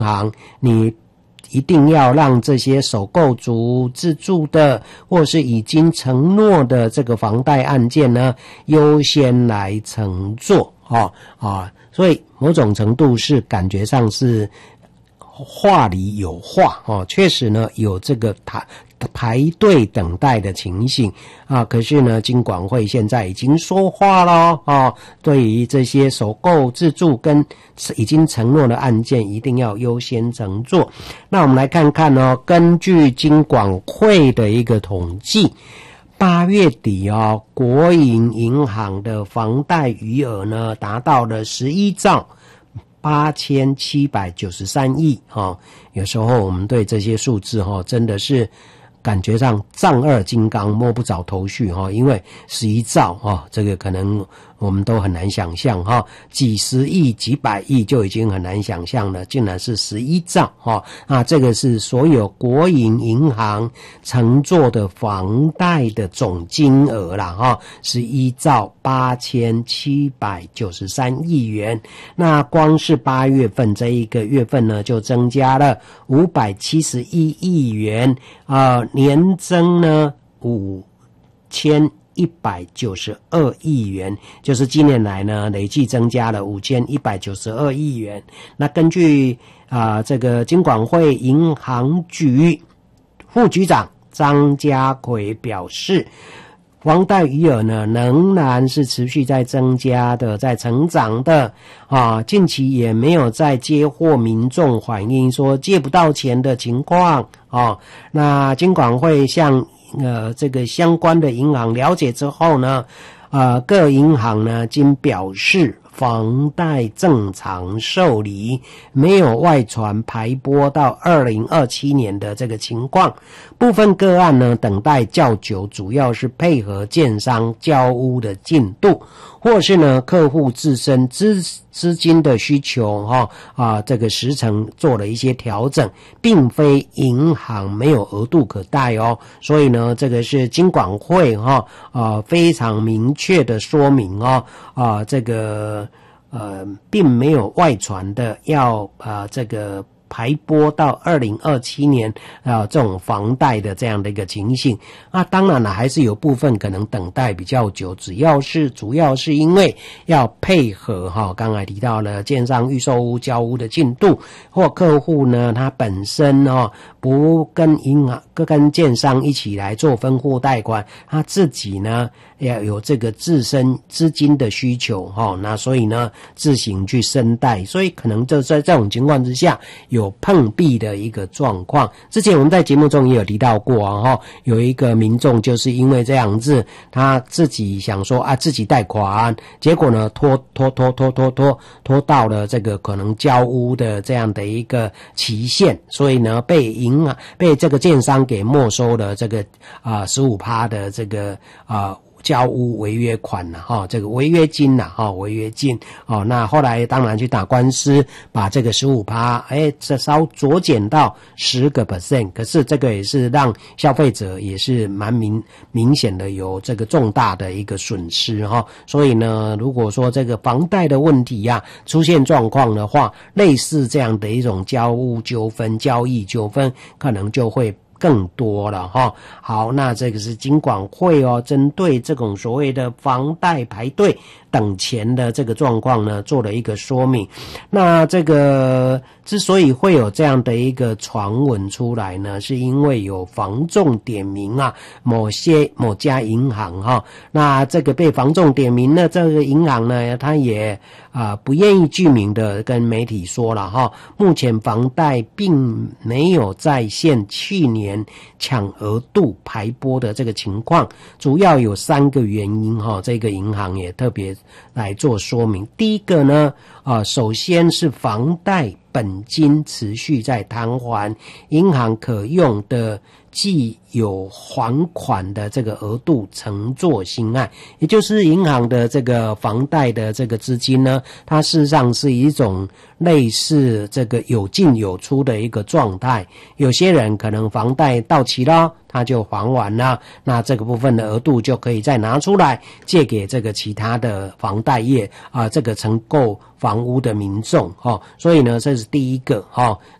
行，你一定要让这些首购族、自住的或是已经承诺的这个房贷案件呢，优先来承做所以某种程度是感觉上是话里有话确实呢有这个排队等待的情形可是呢金管会现在已经说话了对于这些首购自住跟已经承诺的案件一定要优先承做。那我们来看看根据金管会的一个统计，8月底国营银行的房贷余额呢达到了11兆8793亿有时候我们对这些数字真的是感觉上丈二金刚摸不着头绪因为11兆这个可能我们都很难想象几十亿几百亿就已经很难想象了，竟然是11兆这个是所有国营银行承做的房贷的总金额啦11兆8793亿元。那光是8月份这一个月份呢就增加了571亿元年增呢5192亿元，就是今年来呢累计增加了5192亿元。那根据这个金管会银行局副局长张家奎表示，房贷余额呢仍然是持续在增加的，在成长的近期也没有在接获民众反映说借不到钱的情况那金管会向这个相关的银行了解之后呢各银行呢均表示房贷正常受理，没有外传排拨到2027年的这个情况。部分个案呢等待较久，主要是配合建商交屋的进度，或是呢客户自身资金的需求这个时程做了一些调整，并非银行没有额度可贷所以呢这个是金管会非常明确的说明这个并没有外传的要这个排拨到2027年这种房贷的这样的一个情形当然了还是有部分可能等待比较久，主要是因为要配合刚才提到了建商预售屋交屋的进度，或客户呢他本身不跟银行跟建商一起来做分户贷款，他自己呢要有这个自身资金的需求那所以呢自行去申贷，所以可能就在这种情况之下有碰壁的一个状况。之前我们在节目中也有提到过有一个民众就是因为这样子，他自己想说自己贷款，结果呢拖到了这个可能交屋的这样的一个期限，所以呢被这个建商给没收了这个15% 的这个交屋违约款这个违约金违约金那后来当然去打官司，把这个15%这稍酌减到10%，可是这个也是让消费者也是蛮明显的有这个重大的一个损失所以呢如果说这个房贷的问题出现状况的话，类似这样的一种交屋纠纷、交易纠纷可能就会更多了好，那这个是金管会针对这种所谓的房贷排队等钱的这个状况呢做了一个说明。那这个之所以会有这样的一个传闻出来呢，是因为有房仲点名某家银行那这个被房仲点名的这个银行呢，他也不愿意具名的跟媒体说了目前房贷并没有再现去年抢额度排拨的这个情况，主要有3个原因这个银行也特别来做说明。第一个呢首先是房贷本金持续在偿还，银行可用的既有还款的这个额度承作新案，也就是银行的这个房贷的这个资金呢，它事实上是一种类似这个有进有出的一个状态。有些人可能房贷到期了，他就还完了，那这个部分的额度就可以再拿出来借给这个其他的房贷业这个承购房屋的民众所以呢，这是第一个